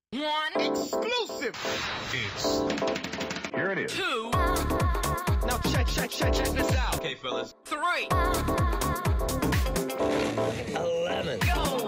One exclusive. Here it is. Two. Now check this out. Okay, fellas. 3. 11. Go.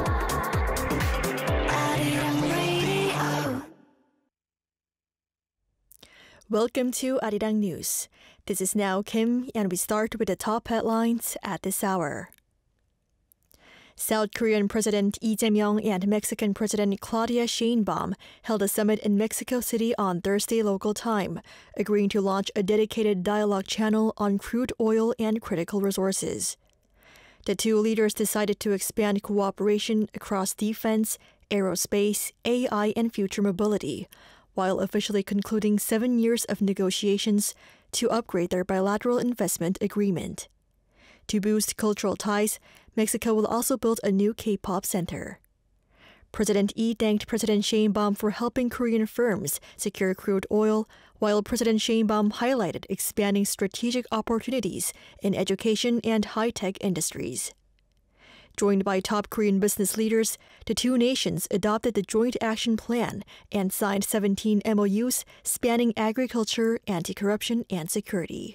Welcome to Arirang News. This is now Kim, and we start with the top headlines at this hour. South Korean President Lee Jae-myung and Mexican President Claudia Sheinbaum held a summit in Mexico City on Thursday local time, agreeing to launch a dedicated dialogue channel on crude oil and critical resources. The two leaders decided to expand cooperation across defense, aerospace, AI, and future mobility, while officially concluding 7 years of negotiations to upgrade their bilateral investment agreement. To boost cultural ties, Mexico will also build a new K-pop center. President Lee thanked President Sheinbaum for helping Korean firms secure crude oil, while President Sheinbaum highlighted expanding strategic opportunities in education and high-tech industries. Joined by top Korean business leaders, the two nations adopted the Joint Action Plan and signed 17 MOUs spanning agriculture, anti-corruption, and security.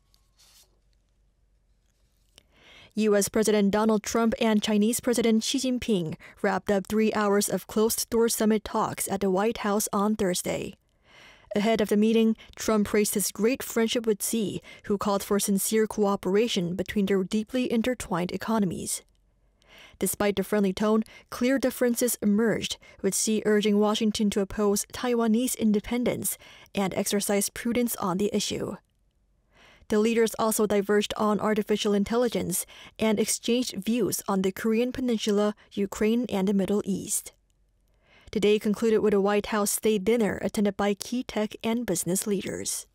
U.S. President Donald Trump and Chinese President Xi Jinping wrapped up 3 hours of closed-door summit talks at the White House on Thursday. Ahead of the meeting, Trump praised his great friendship with Xi, who called for sincere cooperation between their deeply intertwined economies. Despite the friendly tone, clear differences emerged, with Xi urging Washington to oppose Taiwanese independence and exercise prudence on the issue. The leaders also diverged on artificial intelligence and exchanged views on the Korean Peninsula, Ukraine, and the Middle East. The day concluded with a White House state dinner attended by key tech and business leaders.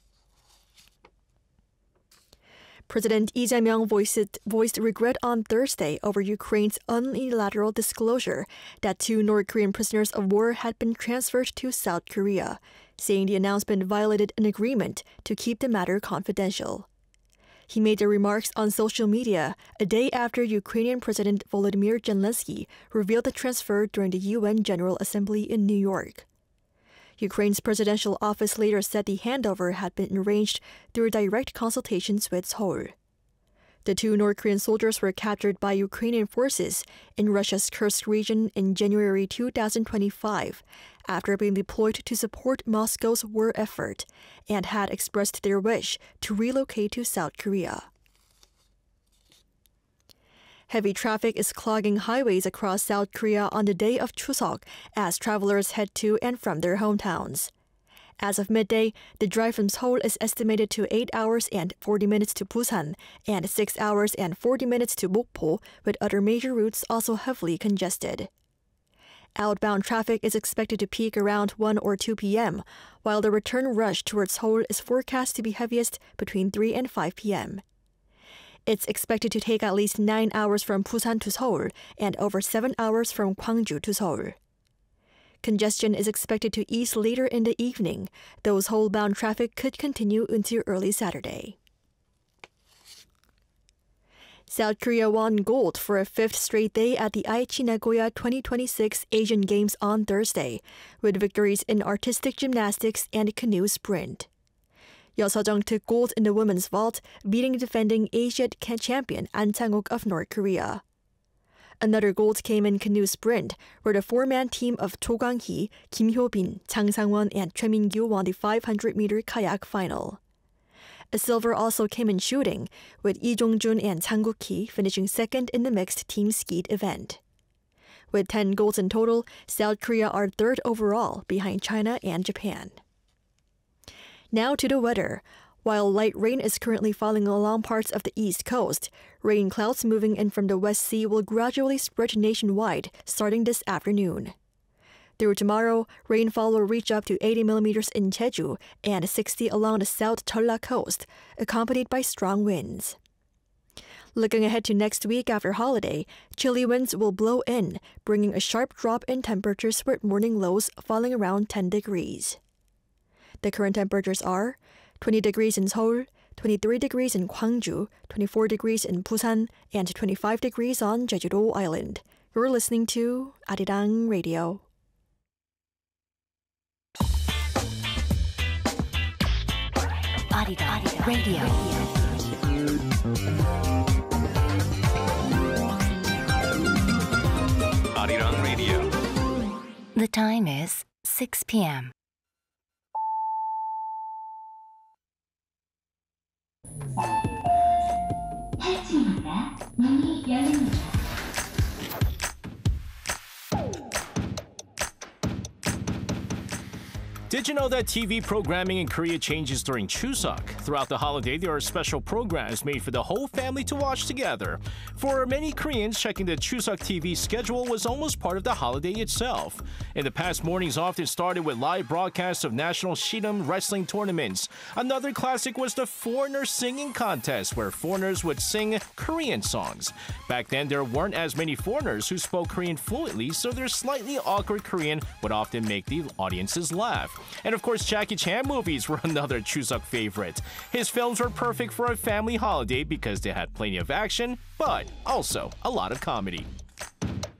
President Lee Jae-myung voiced regret on Thursday over Ukraine's unilateral disclosure that 2 North Korean prisoners of war had been transferred to South Korea, saying the announcement violated an agreement to keep the matter confidential. He made the remarks on social media a day after Ukrainian President Volodymyr Zelensky revealed the transfer during the UN General Assembly in New York. Ukraine's presidential office later said the handover had been arranged through direct consultations with Seoul. The 2 North Korean soldiers were captured by Ukrainian forces in Russia's Kursk region in January 2025 after being deployed to support Moscow's war effort and had expressed their wish to relocate to South Korea. Heavy traffic is clogging highways across South Korea on the day of Chuseok as travelers head to and from their hometowns. As of midday, the drive from Seoul is estimated to 8 hours and 40 minutes to Busan and 6 hours and 40 minutes to Mokpo, with other major routes also heavily congested. Outbound traffic is expected to peak around 1 or 2 p.m., while the return rush towards Seoul is forecast to be heaviest between 3 and 5 p.m. It's expected to take at least 9 hours from Busan to Seoul and over 7 hours from Gwangju to Seoul. Congestion is expected to ease later in the evening, though Seoul-bound traffic could continue into early Saturday. South Korea won gold for a 5th straight day at the Aichi Nagoya 2026 Asian Games on Thursday, with victories in artistic gymnastics and canoe sprint. Yeoseo-jeong took gold in the women's vault, beating defending Asian champion An Chang-ok of North Korea. Another gold came in canoe sprint, where the 4-man team of Cho Kwang-hee, Kim Hyo-bin, Chang Sang-won, and Choi Min-gyu won the 500-meter kayak final. A silver also came in shooting, with Lee Jong-jun and Chang Guk-hee finishing second in the mixed team skeet event. With 10 golds in total, South Korea are third overall, behind China and Japan. Now to the weather. While light rain is currently falling along parts of the east coast, rain clouds moving in from the West Sea will gradually spread nationwide starting this afternoon. Through tomorrow, rainfall will reach up to 80 millimeters in Jeju and 60 along the South Jeolla coast, accompanied by strong winds. Looking ahead to next week after holiday, chilly winds will blow in, bringing a sharp drop in temperatures with morning lows falling around 10 degrees. The current temperatures are 20 degrees in Seoul, 23 degrees in Gwangju, 24 degrees in Busan, and 25 degrees on Jeju-do Island. You're listening to Arirang Radio. Arirang Radio. Arirang Radio. The time is 6 p.m. Did you know that TV programming in Korea changes during Chuseok? Throughout the holiday, there are special programs made for the whole family to watch together. For many Koreans, checking the Chuseok TV schedule was almost part of the holiday itself. In the past, mornings often started with live broadcasts of national Shidam wrestling tournaments. Another classic was the Foreigner Singing Contest, where foreigners would sing Korean songs. Back then, there weren't as many foreigners who spoke Korean fluently, so their slightly awkward Korean would often make the audiences laugh. And of course, Jackie Chan movies were another Chuseok favorite. His films were perfect for a family holiday because they had plenty of action, but also a lot of comedy.